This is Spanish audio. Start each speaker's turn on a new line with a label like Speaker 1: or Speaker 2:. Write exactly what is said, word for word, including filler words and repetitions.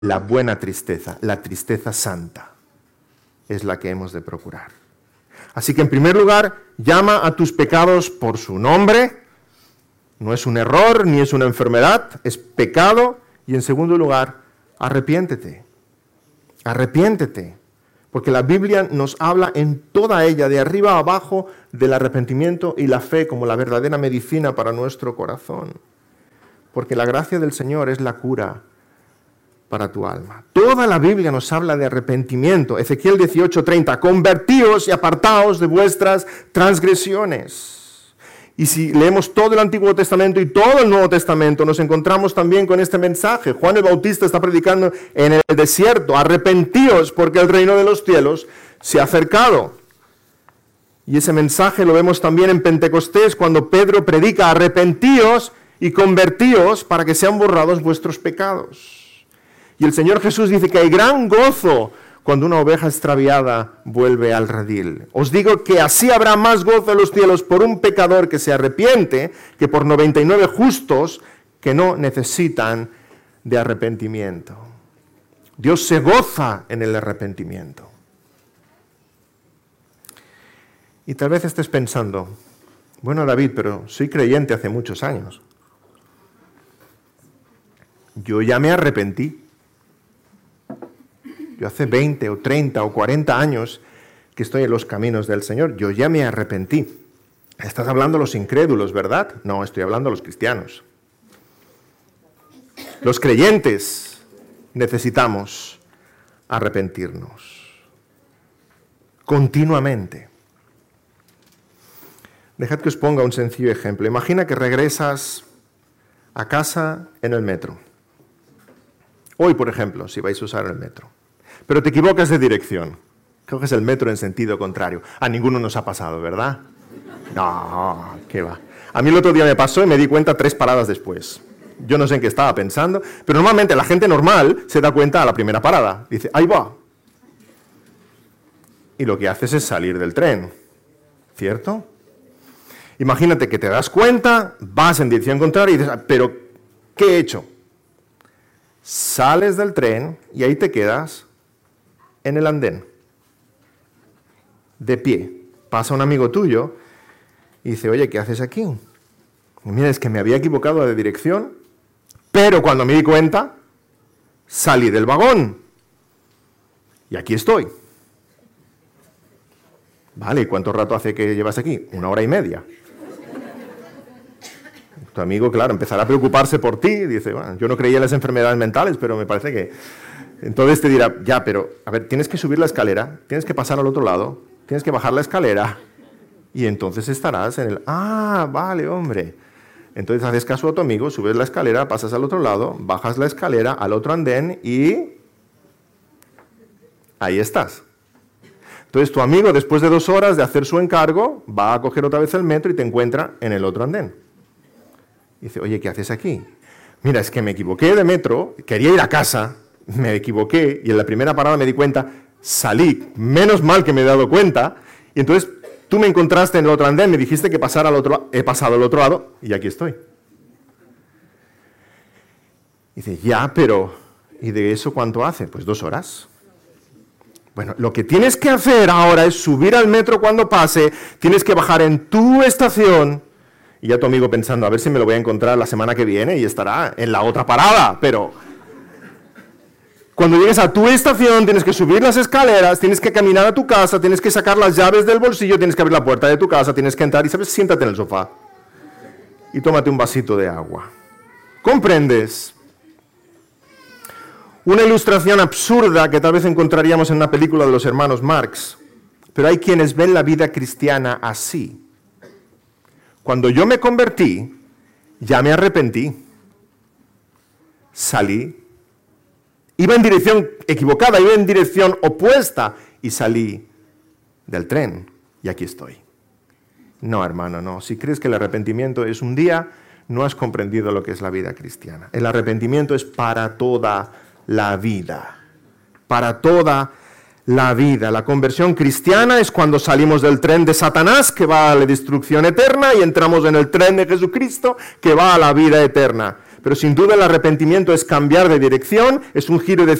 Speaker 1: la buena tristeza, la tristeza santa, es la que hemos de procurar. Así que en primer lugar, llama a tus pecados por su nombre. No es un error ni es una enfermedad, es pecado. Y en segundo lugar, arrepiéntete. Arrepiéntete. Porque la Biblia nos habla en toda ella, de arriba a abajo, del arrepentimiento y la fe como la verdadera medicina para nuestro corazón. Porque la gracia del Señor es la cura para tu alma. Toda la Biblia nos habla de arrepentimiento. Ezequiel dieciocho treinta, convertíos y apartaos de vuestras transgresiones. Y si leemos todo el Antiguo Testamento y todo el Nuevo Testamento, nos encontramos también con este mensaje. Juan el Bautista está predicando en el desierto: arrepentíos porque el reino de los cielos se ha acercado. Y ese mensaje lo vemos también en Pentecostés, cuando Pedro predica: arrepentíos y convertíos para que sean borrados vuestros pecados. Y el Señor Jesús dice que hay gran gozo cuando una oveja extraviada vuelve al redil. Os digo que así habrá más gozo en los cielos por un pecador que se arrepiente que por noventa y nueve justos que no necesitan de arrepentimiento. Dios se goza en el arrepentimiento. Y tal vez estés pensando: bueno, David, pero soy creyente hace muchos años. Yo ya me arrepentí. Yo hace veinte o treinta o cuarenta años que estoy en los caminos del Señor. Yo ya me arrepentí. Estás hablando de los incrédulos, ¿verdad? No, estoy hablando de los cristianos. Los creyentes necesitamos arrepentirnos continuamente. Dejad que os ponga un sencillo ejemplo. Imagina que regresas a casa en el metro. Hoy, por ejemplo, si vais a usar el metro. Pero te equivocas de dirección. Coges el metro en sentido contrario. A ninguno nos ha pasado, ¿verdad? No, qué va. A mí el otro día me pasó y me di cuenta tres paradas después. Yo no sé en qué estaba pensando, pero normalmente la gente normal se da cuenta a la primera parada. Dice: ahí va. Y lo que haces es salir del tren. ¿Cierto? Imagínate que te das cuenta, vas en dirección contraria y dices: pero ¿qué he hecho? Sales del tren y ahí te quedas en el andén, de pie. Pasa un amigo tuyo y dice: oye, ¿qué haces aquí? Y mira, es que me había equivocado de dirección, pero cuando me di cuenta, salí del vagón. Y aquí estoy. Vale, ¿y cuánto rato hace que llevas aquí? Una hora y media. Tu amigo, claro, empezará a preocuparse por ti. Dice: bueno, yo no creía en las enfermedades mentales, pero me parece que... Entonces te dirá: ya, pero, a ver, tienes que subir la escalera, tienes que pasar al otro lado, tienes que bajar la escalera, y entonces estarás en el... Ah, vale, hombre. Entonces haces caso a tu amigo, subes la escalera, pasas al otro lado, bajas la escalera al otro andén y... ahí estás. Entonces tu amigo, después de dos horas de hacer su encargo, va a coger otra vez el metro y te encuentra en el otro andén. Y dice: oye, ¿qué haces aquí? Mira, es que me equivoqué de metro, quería ir a casa, me equivoqué y en la primera parada me di cuenta, salí, menos mal que me he dado cuenta, y entonces tú me encontraste en el otro andén, me dijiste que pasara al otro, he pasado al otro lado y aquí estoy. Y dice: ya, pero ¿y de eso cuánto hace? Pues dos horas. Bueno, lo que tienes que hacer ahora es subir al metro cuando pase, tienes que bajar en tu estación. Y ya tu amigo pensando: a ver si me lo voy a encontrar la semana que viene y estará en la otra parada. Pero cuando llegues a tu estación tienes que subir las escaleras, tienes que caminar a tu casa, tienes que sacar las llaves del bolsillo, tienes que abrir la puerta de tu casa, tienes que entrar y, ¿sabes? Siéntate en el sofá y tómate un vasito de agua. ¿Comprendes? Una ilustración absurda que tal vez encontraríamos en una película de los hermanos Marx, pero hay quienes ven la vida cristiana así. Cuando yo me convertí, ya me arrepentí, salí, iba en dirección equivocada, iba en dirección opuesta y salí del tren y aquí estoy. No, hermano, no. Si crees que el arrepentimiento es un día, no has comprendido lo que es la vida cristiana. El arrepentimiento es para toda la vida, para toda la vida. La conversión cristiana es cuando salimos del tren de Satanás, que va a la destrucción eterna, y entramos en el tren de Jesucristo, que va a la vida eterna. pero sin duda el arrepentimiento es cambiar de dirección, es un giro de